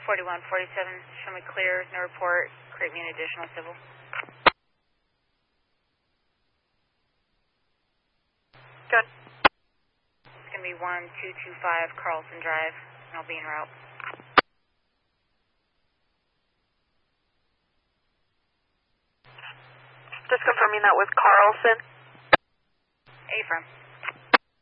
4147, show me clear, no report, create me an additional civil. Good. It's going to be 1225 Carlson Drive, and I'll be en route. Just confirming that was Carlson. Affirm.